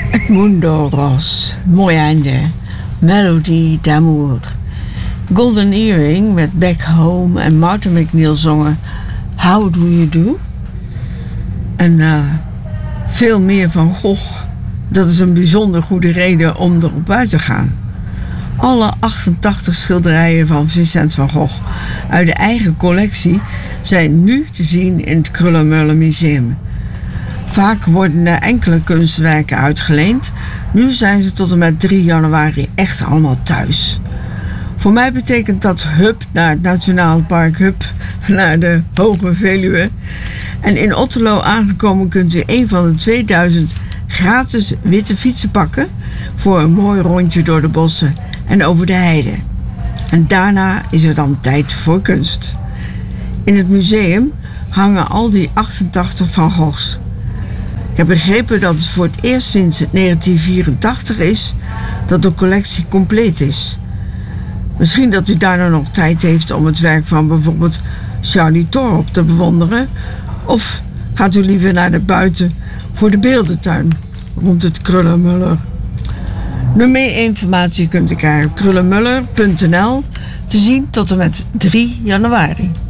Mundo Ros, mooi einde. Melody d'amour. Golden Earring met Back Home en Martin McNeil zongen How Do You Do? En veel meer van Gogh. Dat is een bijzonder goede reden om erop uit te gaan. Alle 88 schilderijen van Vincent van Gogh uit de eigen collectie zijn nu te zien in het Kröller-Müller Museum. Vaak worden er enkele kunstwerken uitgeleend. Nu zijn ze tot en met 3 januari echt allemaal thuis. Voor mij betekent dat hup naar het Nationaal Park, hup naar de Hoge Veluwe. En in Otterlo aangekomen kunt u een van de 2000 gratis witte fietsen pakken voor een mooi rondje door de bossen en over de heide. En daarna is er dan tijd voor kunst. In het museum hangen al die 88 Van Goghs. Ik heb begrepen dat het voor het eerst sinds 1984 is dat de collectie compleet is. Misschien dat u daarna nog tijd heeft om het werk van bijvoorbeeld Charlie Thorop te bewonderen. Of gaat u liever naar de buiten voor de beeldentuin rond het Kröller-Müller. Nog meer informatie kunt u krijgen op kröllermuller.nl te zien tot en met 3 januari.